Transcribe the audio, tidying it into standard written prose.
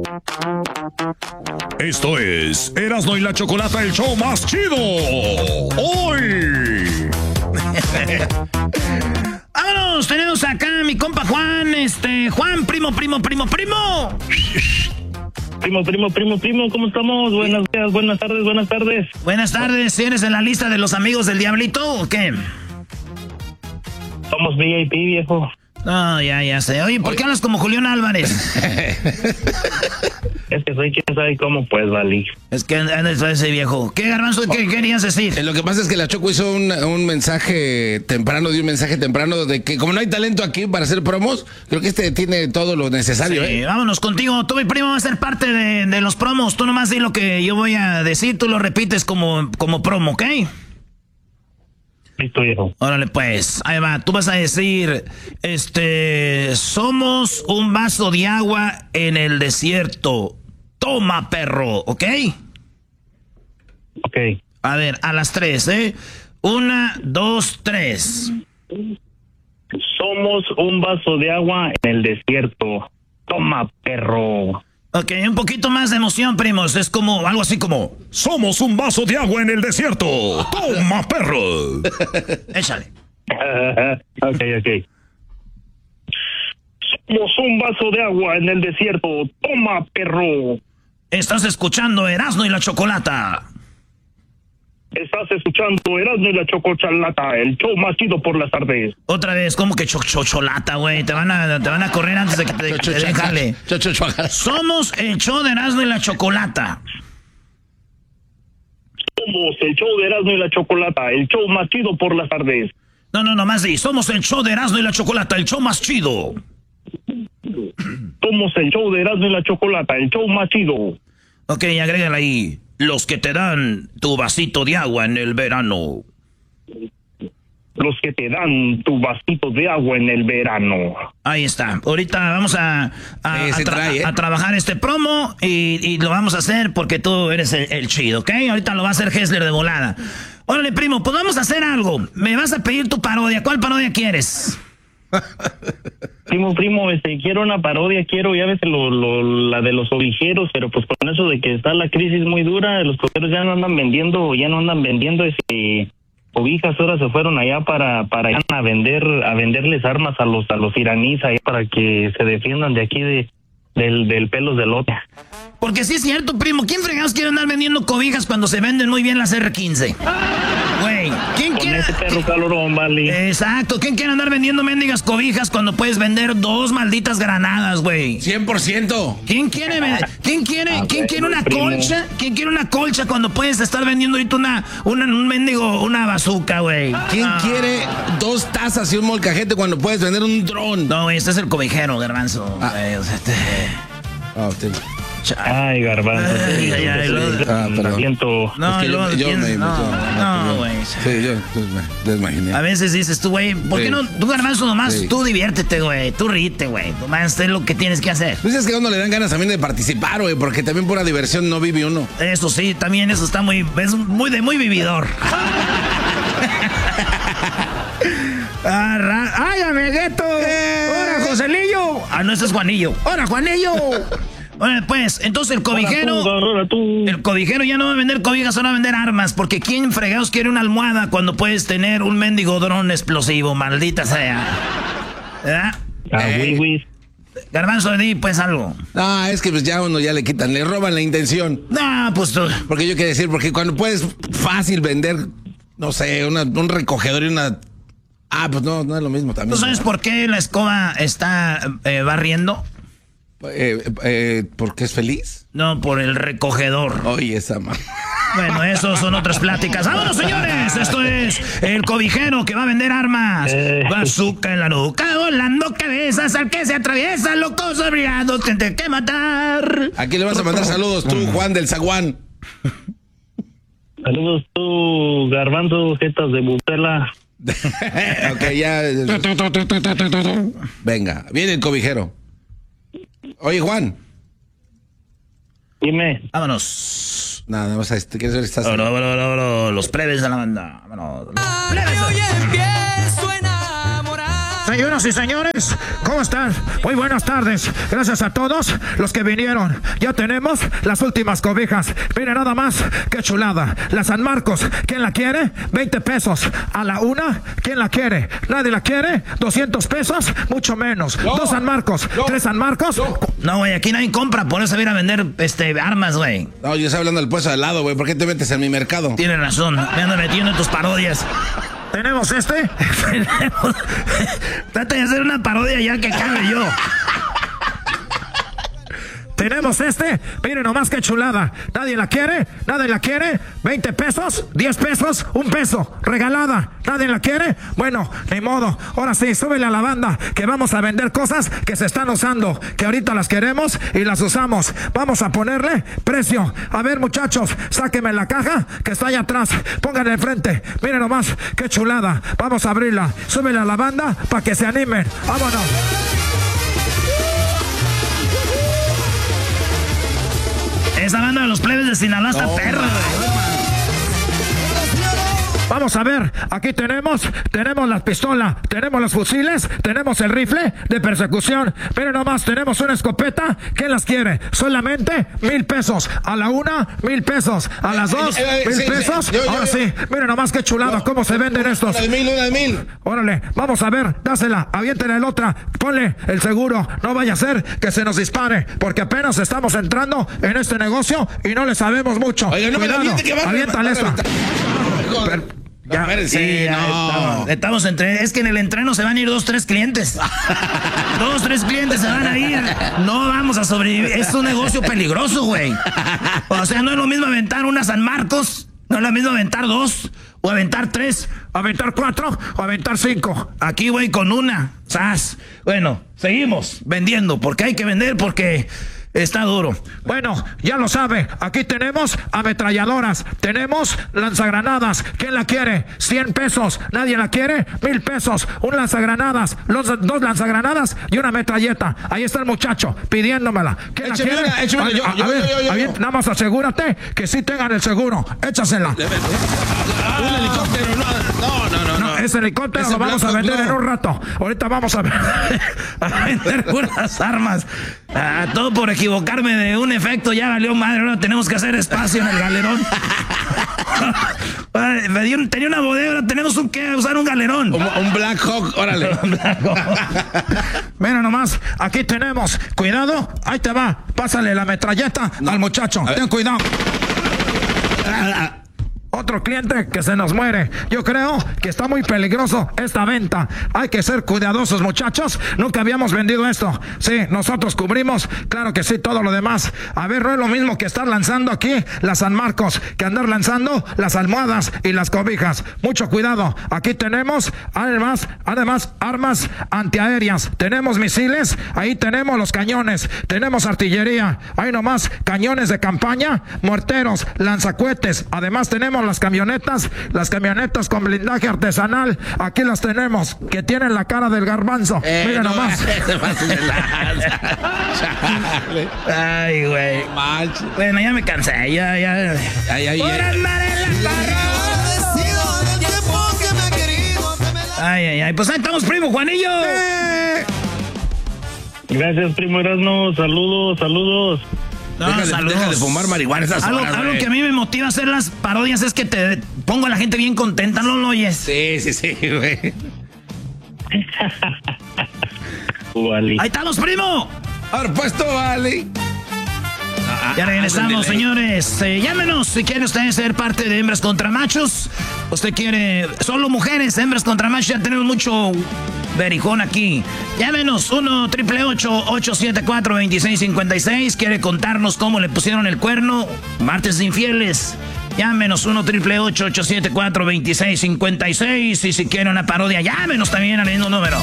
Esto es Erasmo y la Chocolata, el show más chido. ¡Hoy! Vámonos, tenemos acá a mi compa Juan, Juan, primo. Primo, ¿cómo estamos? Buenos días, buenas tardes. Buenas tardes, ¿eres en la lista de los amigos del Diablito o qué? Somos VIP, viejo. No, ya sé. Oye, ¿por qué hablas como Julián Álvarez? Es que soy quien sabe cómo, pues, Vali. Es que andas ese viejo. ¿Qué, Garbanzo? ¿Qué querías decir? Lo que pasa es que la Choco hizo un mensaje temprano, de que como no hay talento aquí para hacer promos, creo que tiene todo lo necesario. Sí, vámonos contigo. Tú, mi primo, vas a ser parte de los promos. Tú nomás di lo que yo voy a decir, tú lo repites como promo, ¿ok? Listo, viejo. Órale, pues, ahí va. Tú vas a decir, somos un vaso de agua en el desierto. Toma, perro, ¿ok? Ok. A ver, a las 3, ¿eh? 1, 2, 3. Somos un vaso de agua en el desierto. Toma, perro. Ok, un poquito más de emoción, primos. Es como, algo así como... Somos un vaso de agua en el desierto. ¡Toma, perro! Échale. Ok. Somos un vaso de agua en el desierto. Toma, perro. Estás escuchando Erasmo y la Chocolata. Estás escuchando Erasmo y la Chocolata, el show más chido por las tardes. Otra vez, ¿cómo que chocholata, güey? Te van a correr antes de que te déjale. Somos el show de Erasmo y la Chocolata. Somos el show de Erasmo y la Chocolata, el show más chido por las tardes. No, más sí. Somos el show de Erasmo y la Chocolata, el show más chido. Somos el show de Erasmo y la Chocolata, el show más chido. Ok, agrégale ahí. Los que te dan tu vasito de agua en el verano. Los que te dan tu vasito de agua en el verano. Ahí está. Ahorita vamos a trabajar este promo y lo vamos a hacer porque tú eres el chido, ¿ok? Ahorita lo va a hacer Hessler de volada. Órale, primo, pues vamos a hacer algo. Me vas a pedir tu parodia. ¿Cuál parodia quieres? Primo, quiero una parodia, ya ves la de los ovijeros, pero pues con eso de que está la crisis muy dura, los cocheros ya no andan vendiendo cobijas, ahora se fueron allá para a venderles armas a los iraníes ahí para que se defiendan de aquí del pelos de lote. Porque sí es cierto, primo, ¿quién fregados quiere andar vendiendo cobijas cuando se venden muy bien las R-15? Güey, ¿quién quiere? Con ese perro calorón, vale. Exacto, ¿quién quiere andar vendiendo mendigas cobijas cuando puedes vender 2 malditas granadas, güey? 100%. ¿Quién quiere una colcha? ¿Quién quiere una colcha cuando puedes estar vendiendo ahorita una bazooka, güey? ¿Quién quiere 2 tazas y un molcajete cuando puedes vender un dron? No, güey, este es el cobijero, Garbanzo. Ay, Garbanzo. Perdón. No, yo güey. Sí, yo me imaginé. A veces dices tú, güey, ¿por qué no? Tú, Garbanzo, nomás tú diviértete, güey. Tú ríete, güey. Nomás es lo que tienes que hacer. Pues es que a uno le dan ganas también de participar, güey, porque también pura diversión no vive uno. Eso sí, también eso está muy vividor. ¡Ay, amigueto! ¡Hola, Joselillo! Ah, no, ese es Juanillo. ¡Hola, Juanillo! Bueno, pues, entonces el cobijero ya no va a vender cobijas, ahora va a vender armas, porque ¿quién fregados quiere una almohada cuando puedes tener un mendigo dron explosivo? Maldita sea. ¿Verdad? Garbanzo, di pues algo. No, es que pues ya uno ya le roban la intención. No, pues tú. Porque yo quiero decir, porque cuando puedes fácil vender, no sé, un recogedor y una... Ah, pues no es lo mismo también. ¿Tú sabes por qué la escoba está barriendo? ¿Porque es feliz? No, por el recogedor. Oye, esa man. Bueno, eso son otras pláticas. ¡Vámonos, señores! Esto es el cobijero que va a vender armas. Bazooka en la nuca, volando cabezas al que se atraviesa, locos obligados, tendré que matar. Aquí le vas a mandar saludos tú, Juan del Zaguán. Saludos tú, Garbanzo, jetas de Butela. Ok, ya. Venga, viene el cobijero. Oye, Juan. Dime. Vámonos. Nada más ¿quieres ver? Estás los plebes de la banda. Vámonos. Señoras y señores, ¿cómo están? Muy buenas tardes. Gracias a todos los que vinieron. Ya tenemos las últimas cobijas. Miren nada más, qué chulada. La San Marcos, ¿quién la quiere? 20 pesos. A la una, ¿quién la quiere? ¿Nadie la quiere? 200 pesos, mucho menos. No, 2 San Marcos, no, 3 San Marcos. No, güey, aquí nadie compra, por eso viene a vender armas, güey. No, yo estoy hablando del puesto de al lado, güey. ¿Por qué te metes en mi mercado? Tienes razón, me ando metiendo en tus parodias. Tenemos Trata de hacer una parodia ya que cabe yo. Tenemos miren nomás qué chulada. ¿Nadie la quiere? ¿Nadie la quiere? 20 pesos, 10 pesos, 1 peso, regalada. ¿Nadie la quiere? Bueno, ni modo. Ahora sí, súbele a la banda, que vamos a vender cosas que se están usando, que ahorita las queremos y las usamos. Vamos a ponerle precio. A ver, muchachos, sáquenme la caja que está allá atrás. Pónganle enfrente. Miren nomás qué chulada. Vamos a abrirla. Súbele a la banda para que se animen. Vámonos. Esa banda de los plebes de Sinaloa está perra, güey. Vamos a ver, aquí tenemos la pistola, tenemos los fusiles, tenemos el rifle de persecución. Miren nomás, tenemos una escopeta. ¿Quién las quiere? Solamente 1,000 pesos. A la una, 1,000 pesos. A las dos, 1,000 pesos. Ahora sí, miren nomás qué chulada, cómo se venden estos. Una de 1,000. Órale, vamos a ver, dásela, aviéntela el otra, ponle el seguro. No vaya a ser que se nos dispare, porque apenas estamos entrando en este negocio y no le sabemos mucho. Oiga, no cuidado, aviéntale esta. Ya, sí, no. Estamos es que en el entreno se van a ir 2, 3 clientes. 2, 3 clientes se van a ir. No vamos a sobrevivir. Es un negocio peligroso, güey. O sea, no es lo mismo aventar una San Marcos, no es lo mismo aventar 2, o aventar 3, aventar 4, o aventar 5. Aquí, güey, con una. ¡Sas! Bueno, seguimos vendiendo, porque hay que vender, porque está duro. Bueno, ya lo sabe. Aquí tenemos ametralladoras. Tenemos lanzagranadas. ¿Quién la quiere? 100 pesos. ¿Nadie la quiere? 1,000 pesos. Un lanzagranadas. 2 lanzagranadas y una metralleta. Ahí está el muchacho pidiéndomela. ¿Quién la quiere? A ver, nada más asegúrate que sí tengan el seguro. Échasela. Un helicóptero. No. Ese helicóptero lo vamos a vender en un rato. Ahorita vamos a vender unas armas. Todo por equivocarme de un efecto, ya valió madre. Ahora tenemos que hacer espacio en el galerón. Tenía una bodega, ahora tenemos que usar un galerón. Un Black Hawk, órale. Mira nomás, aquí tenemos. Cuidado, ahí te va. Pásale la metralleta al muchacho. Ten cuidado. Otro cliente que se nos muere. Yo creo que está muy peligroso esta venta. Hay que ser cuidadosos, muchachos. Nunca habíamos vendido esto. Sí, nosotros cubrimos, claro que sí, todo lo demás. A ver, no es lo mismo que estar lanzando aquí las San Marcos, que andar lanzando las almohadas y las cobijas. Mucho cuidado. Aquí tenemos, además, armas antiaéreas. Tenemos misiles, ahí tenemos los cañones. Tenemos artillería. Ahí nomás, cañones de campaña, morteros, lanzacohetes. Además tenemos las camionetas con blindaje artesanal. Aquí las tenemos, que tienen la cara del garbanzo. Miren nomás. Ay, güey. Bueno, ya me cansé. Ya. Por andar en la Ay. Pues ahí estamos, primo Juanillo. Gracias, primo Erasmo. Saludos. No, deja de fumar marihuana esas horas, algo que a mí me motiva a hacer las parodias es que te pongo a la gente bien contenta, ¿no lo oyes? Sí, güey. Vale. Ahí estamos, primo. Ahora puesto, vale. Ya regresamos, señores. Llámenos si quiere usted ser parte de Hembras contra Machos. Usted quiere solo mujeres, Hembras contra Machos. Ya tenemos mucho berijón aquí. Llámenos 1-888-874-2656. Quiere contarnos cómo le pusieron el cuerno. Martes infieles. Llámenos 1-888-874-2656. Y si quiere una parodia, llámenos también al mismo número.